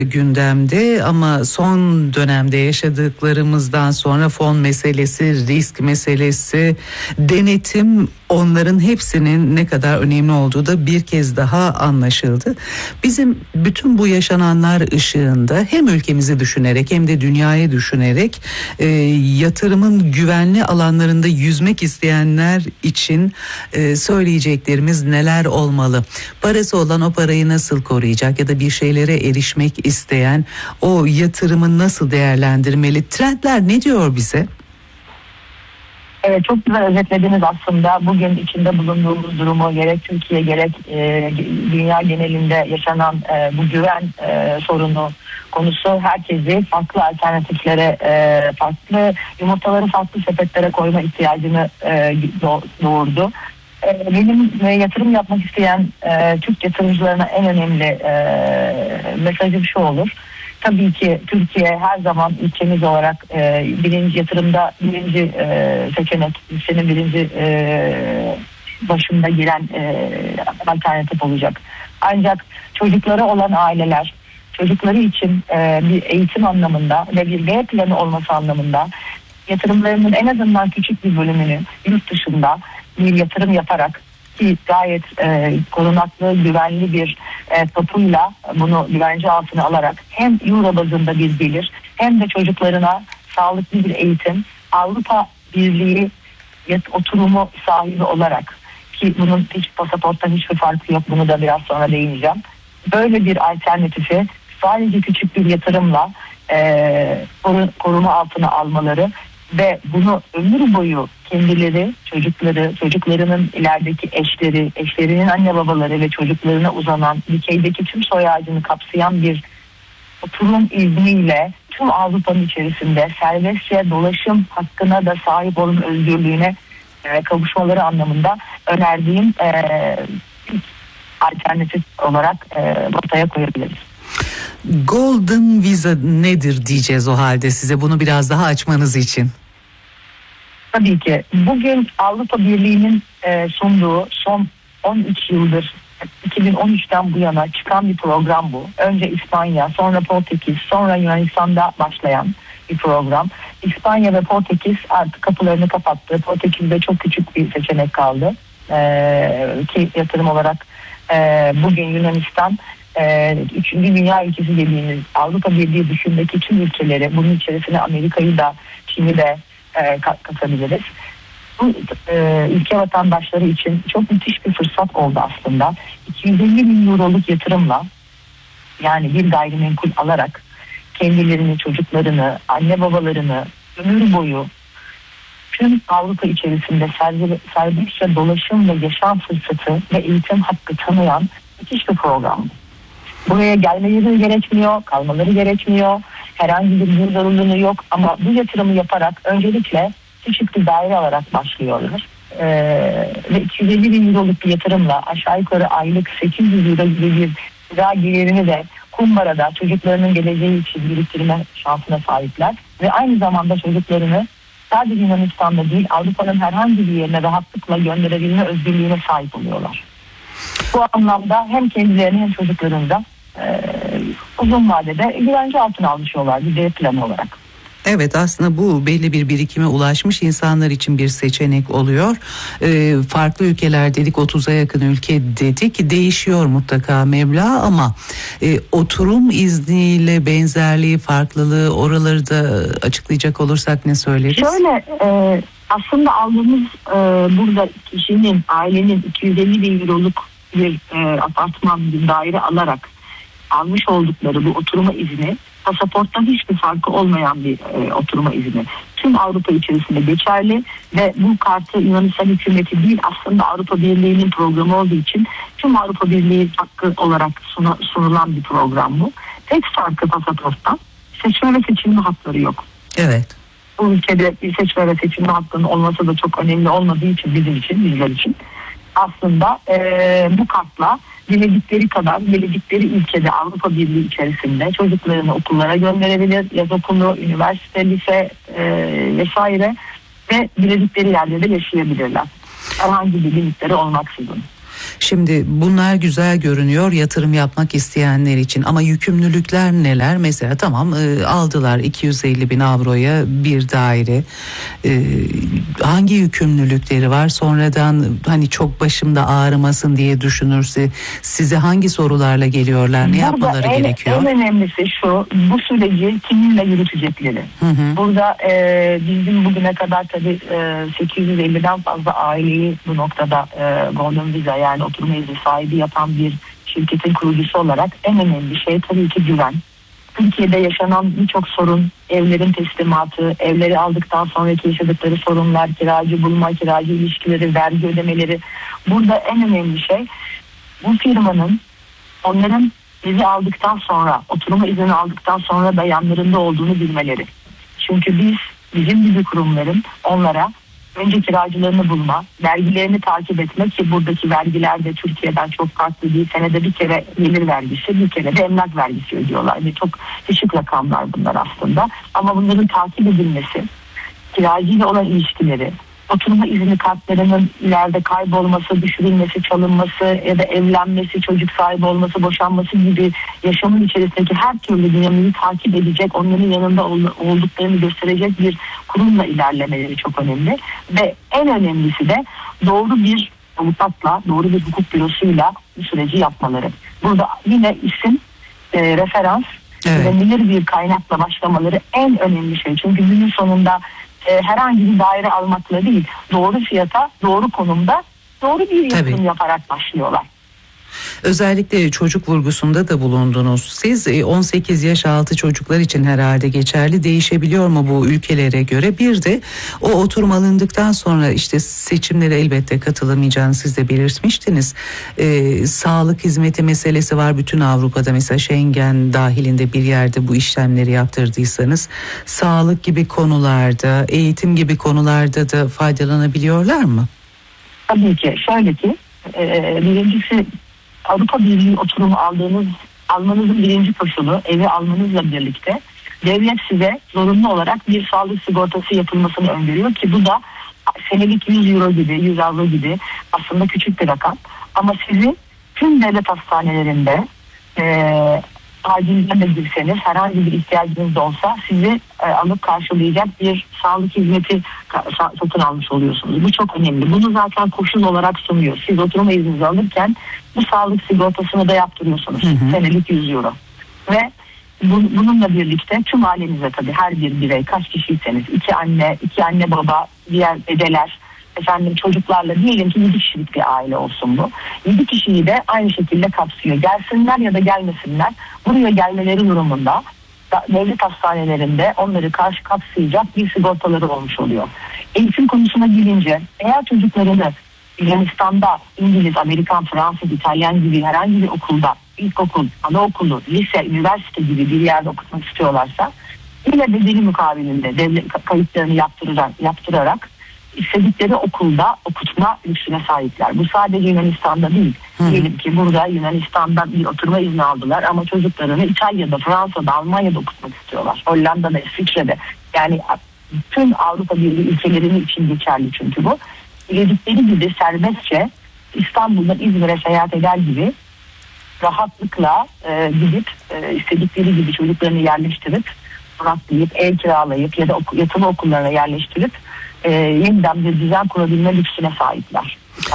gündemde ama son dönemde yaşadıklarımızdan sonra fon meselesi, risk meselesi, denetim, onların hepsinin ne kadar önemli olduğu da bir kez daha anlaşıldı. Bizim bütün bu yaşananlar ışığında hem ülkemizi düşünerek hem de dünyayı düşünerek yatırımın güvenli alanlarında yüzmek isteyenler için söyleyeceklerimiz neler olmalı? Parası olan o parayı nasıl koruyacak ya da bir şeylere erişmek isteyen o yatırımı nasıl değerlendirmeli? Trendler ne diyor bize? Evet, çok güzel özetlediniz aslında. Bugün içinde bulunduğumuz durumu gerek Türkiye gerek dünya genelinde yaşanan bu güven sorunu konusu herkesi farklı alternatiflere, farklı yumurtaları farklı sepetlere koyma ihtiyacını doğurdu. Benim yatırım yapmak isteyen Türk yatırımcılarına en önemli mesajım şu olur. Tabii ki Türkiye her zaman ülkemiz olarak birinci yatırımda birinci seçenek, senin birinci başında giren alternatif olacak. Ancak çocukları olan aileler, çocukları için bir eğitim anlamında ve bir B planı olması anlamında yatırımlarının en azından küçük bir bölümünü yurt dışında bir yatırım yaparak ki gayet korunaklı, güvenli bir topuyla bunu güvence altına alarak hem euro bazında bir gelir hem de çocuklarına sağlıklı bir eğitim, Avrupa Birliği oturumu sahibi olarak ki bunun hiç pasaporttan hiçbir farkı yok, bunu da biraz sonra değineceğim. Böyle bir alternatifi sadece küçük bir yatırımla koruma altına almaları ve bunu ömür boyu kendileri, çocukları, çocuklarının ilerideki eşleri, eşlerinin anne babaları ve çocuklarına uzanan dikeydeki tüm soy ağacını kapsayan bir oturum izniyle tüm Avrupa'nın içerisinde serbestçe dolaşım hakkına da sahip olma özgürlüğüne kavuşmaları anlamında önerdiğim alternatif olarak ortaya koyabiliriz. Golden Visa nedir diyeceğiz o halde size, bunu biraz daha açmanız için. Tabii ki. Bugün Avrupa Birliği'nin sunduğu son 13 yıldır 2013'ten bu yana çıkan bir program bu. Önce İspanya, sonra Portekiz, sonra Yunanistan'da başlayan bir program. İspanya ve Portekiz artık kapılarını kapattı. Portekiz'de çok küçük bir seçenek kaldı. Ki yatırım olarak bugün Yunanistan 3. dünya ülkesi dediğimiz Avrupa Birliği dışındaki tüm ülkeleri, bunun içerisine Amerika'yı da Çin'i de katabiliriz. Bu ülke vatandaşları için çok müthiş bir fırsat oldu aslında. 250 bin euroluk yatırımla, yani bir gayrimenkul alarak kendilerini, çocuklarını, anne babalarını ömür boyu tüm Avrupa içerisinde serbestçe dolaşım ve yaşam fırsatı ve eğitim hakkı tanıyan müthiş bir program. Buraya gelmeleri gerekmiyor, kalmaları gerekmiyor. Herhangi bir zorunluluğu yok ama bu yatırımı yaparak öncelikle küçük bir daire alarak başlıyorlar. Ve 250 bin euroluk bir yatırımla aşağı yukarı aylık 800 euro gibi bir kira gelirini de kumbarada çocuklarının geleceği için biriktirme şansına sahipler. Ve aynı zamanda çocuklarını sadece Yunanistan'da değil Avrupa'nın herhangi bir yerine rahatlıkla gönderebilme özgürlüğüne sahip oluyorlar. Bu anlamda hem kendilerini hem çocuklarını da uzun vadede güvence altına almış oluyorlar bir B planı olarak. Evet, aslında bu belli bir birikime ulaşmış insanlar için bir seçenek oluyor. Farklı ülkeler dedik, 30'a yakın ülke dedik, değişiyor mutlaka meblağ ama oturum izniyle benzerliği, farklılığı, oraları da açıklayacak olursak ne söyleriz? Şöyle aslında aldığımız burada kişinin, ailenin 250 bin euroluk bir apartman, bir daire alarak almış oldukları bu oturma izni pasaporttan hiçbir farkı olmayan bir oturma izni. Tüm Avrupa içerisinde geçerli ve bu kartı Yunanistan hükümeti değil aslında Avrupa Birliği'nin programı olduğu için tüm Avrupa Birliği hakkı olarak sunulan bir program bu. Tek farkı pasaporttan seçme ve seçilme hakları yok. Evet. Bu ülkede bir seçme ve seçilme hakkının olması da çok önemli olmadığı için bizler için aslında bu kartla diledikleri ülkede Avrupa Birliği içerisinde çocuklarını okullara gönderebilir, yaz okulu, üniversite, lise vesaire ve diledikleri yerde de yaşayabilirler. Herhangi bir limitleri olmaksızın. Şimdi bunlar güzel görünüyor yatırım yapmak isteyenler için ama yükümlülükler neler? Mesela tamam aldılar 250 bin avroya bir daire. Hangi yükümlülükleri var? Sonradan hani çok başımda ağrımasın diye düşünürse size hangi sorularla geliyorlar? Ne yapmaları gerekiyor? En önemlisi şu, bu süreci kiminle yürütecekleri. Burada bizim bugüne kadar tabii 850'den fazla aileyi bu noktada Golden Visa yani oturma izni sahibi yapan bir şirketin kurucusu olarak en önemli şey tabii ki güven. Türkiye'de yaşanan birçok sorun, evlerin teslimatı, evleri aldıktan sonraki yaşadıkları sorunlar, kiracı bulma, kiracı ilişkileri, vergi ödemeleri. Burada en önemli şey bu firmanın onların bizi aldıktan sonra, oturma izni aldıktan sonra da yanlarında olduğunu bilmeleri. Çünkü bizim gibi kurumların onlara önce kiracılarını bulma, vergilerini takip etmek ki buradaki vergiler de Türkiye'den çok farklı değil. Senede bir kere gelir vergisi, bir kere de emlak vergisi ödüyorlar. Ve çok düşük rakamlar bunlar aslında. Ama bunların takip edilmesi, kiracıyla olan ilişkileri, oturma izni kartlarının ileride kaybolması, düşürülmesi, çalınması ya da evlenmesi, çocuk sahibi olması, boşanması gibi yaşamın içerisindeki her türlü dinamiği takip edecek, onların yanında olduklarını gösterecek bir kurumla ilerlemeleri çok önemli. Ve en önemlisi de doğru bir avukatla, doğru bir hukuk bürosuyla bu süreci yapmaları. Burada yine isim, referans ve bilir bir kaynakla başlamaları en önemli şey. Çünkü günün sonunda herhangi bir daire almakla değil, doğru fiyata, doğru konumda, doğru bir yatırım yaparak başlıyorlar. Özellikle çocuk vurgusunda da bulundunuz. Siz 18 yaş altı çocuklar için herhalde geçerli, değişebiliyor mu bu ülkelere göre? Bir de o oturum alındıktan sonra işte seçimlere elbette katılamayacağını siz de belirtmiştiniz. Sağlık hizmeti meselesi var bütün Avrupa'da, mesela Schengen dahilinde bir yerde bu işlemleri yaptırdıysanız sağlık gibi konularda, eğitim gibi konularda da faydalanabiliyorlar mı? Tabii ki. Şöyle ki birincisi Avrupa Birliği oturumu almanızın birinci koşulu evi almanızla birlikte devlet size zorunlu olarak bir sağlık sigortası yapılmasını öngörüyor ki bu da senelik 100 euro gibi 100 avro gibi aslında küçük bir rakam ama sizi tüm devlet hastanelerinde acilden de girseniz herhangi bir ihtiyacınız da olsa sizi alıp karşılayacak bir sağlık hizmeti satın almış oluyorsunuz. Bu çok önemli. Bunu zaten koşul olarak sunuyor. Siz oturma izninizi alırken bu sağlık sigortasını da yaptırıyorsunuz. Senelik 100 euro. Ve bununla birlikte tüm ailenize tabii her bir birey kaç kişiyseniz iki anne baba diğer dedeler çocuklarla diyelim ki 7 kişilik bir aile olsun bu. 7 kişiyi de aynı şekilde kapsıyor. Gelsinler ya da gelmesinler buraya gelmeleri durumunda devlet hastanelerinde onları karşı kapsayacak bir sigortaları olmuş oluyor. Eğitim konusuna gelince eğer çocuklarını Yunanistan'da İngiliz, Amerikan, Fransız, İtalyan gibi herhangi bir okulda ilkokul, anaokulu, lise, üniversite gibi bir yerde okutmak istiyorlarsa yine bedeli mukabilinde devlet kayıtlarını yaptırarak istedikleri okulda okutma lüksüne sahipler. Bu sadece Yunanistan'da değil. Diyelim ki burada Yunanistan'da bir oturma izni aldılar ama çocuklarını İtalya'da, Fransa'da, Almanya'da okutmak istiyorlar. Hollanda'da, İsviçre'de. Yani tüm Avrupa Birliği ülkelerinin için geçerli çünkü bu. Diledikleri gibi serbestçe İstanbul'dan İzmir'e seyahat eder gibi rahatlıkla gidip istedikleri gibi çocuklarını yerleştirip konaklayıp, ev kiralayıp ya da yatılı okullarına yerleştirip yeniden bir düzen kurabilme lüksüne sahipler.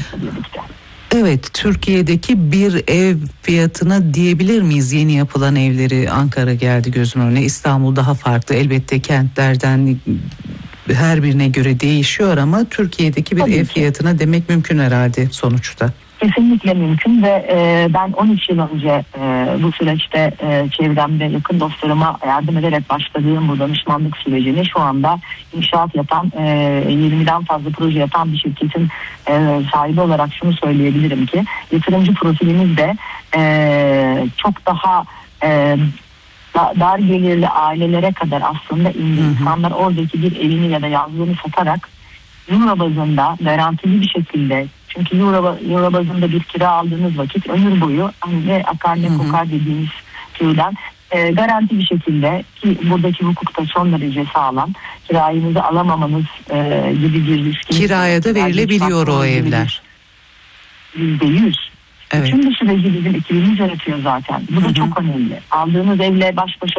Evet, Türkiye'deki bir ev fiyatına diyebilir miyiz? Yeni yapılan evleri, Ankara geldi gözümün önüne, İstanbul daha farklı elbette, kentlerden her birine göre değişiyor ama Türkiye'deki bir ev fiyatına demek mümkün herhalde sonuçta. Kesinlikle mümkün ve ben 13 yıl önce bu süreçte çevremde yakın dostlarıma yardım ederek başladığım bu danışmanlık sürecini şu anda inşaat yapan 20'den fazla proje yapan bir şirketin sahibi olarak şunu söyleyebilirim ki yatırımcı profilimiz de çok daha dar gelirli ailelere kadar aslında insanlar oradaki bir evini ya da yazlığını satarak euro bazında garantili bir şekilde, çünkü euro bazında bir kira aldığınız vakit ömür boyu ne akar ne kokar dediğimiz türden garanti bir şekilde ki buradaki hukukta son derece sağlam, kirayınızı alamamanız gibi bir riskiniz. Kiraya da verilebiliyor o evler. %100. Evet. Tüm bu süreci bizim ekibimiz yaratıyor zaten. Bu da çok önemli. Aldığınız evle baş başa